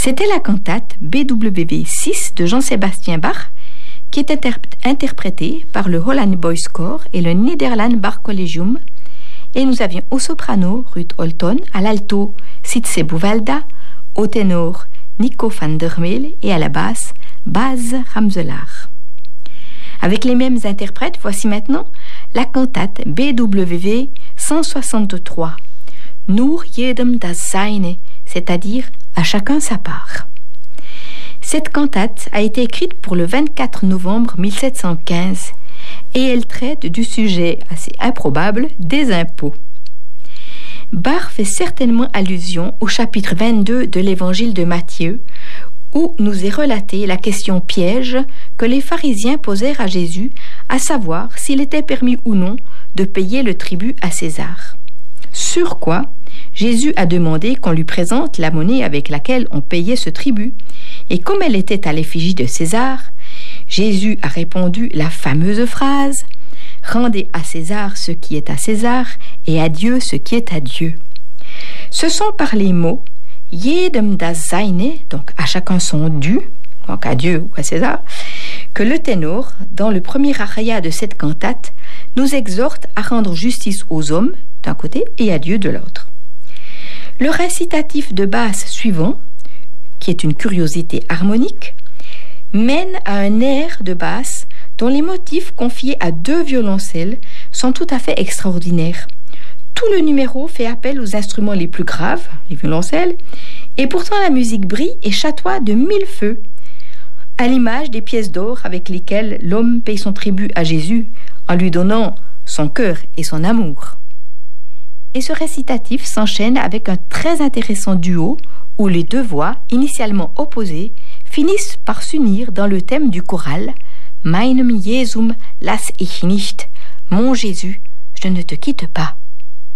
C'était la cantate BWV 6 de Jean-Sébastien Bach, qui est interprétée par le Holland Boys Choir et le Nederland Bar Collegium. Et nous avions au soprano Ruud Holton, à l'alto Sitse Bouvalda, au ténor Nico van der Meel et à la basse Baz Ramselaar. Avec les mêmes interprètes, voici maintenant la cantate BWV 163, Nur jedem das Seine, c'est-à-dire à chacun sa part. Cette cantate a été écrite pour le 24 novembre 1715 et elle traite du sujet assez improbable des impôts. Bach fait certainement allusion au chapitre 22 de l'évangile de Matthieu, où nous est relatée la question piège que les pharisiens posèrent à Jésus, à savoir s'il était permis ou non de payer le tribut à César. Sur quoi Jésus a demandé qu'on lui présente la monnaie avec laquelle on payait ce tribut, et comme elle était à l'effigie de César, Jésus a répondu la fameuse phrase « Rendez à César ce qui est à César et à Dieu ce qui est à Dieu ». Ce sont par les mots « jedem das Seine », donc à chacun son dû, donc à Dieu ou à César, que le ténor, dans le premier aria de cette cantate, nous exhorte à rendre justice aux hommes d'un côté et à Dieu de l'autre. Le récitatif de basse suivant, qui est une curiosité harmonique, mène à un air de basse dont les motifs confiés à 2 violoncelles sont tout à fait extraordinaires. Tout le numéro fait appel aux instruments les plus graves, les violoncelles, et pourtant la musique brille et chatoie de 1000 feux, à l'image des pièces d'or avec lesquelles l'homme paye son tribut à Jésus en lui donnant son cœur et son amour. Et ce récitatif s'enchaîne avec un très intéressant duo où les 2 voix, initialement opposées, finissent par s'unir dans le thème du choral « Meinem Jesum lass ich nicht » « Mon Jésus, je ne te quitte pas ».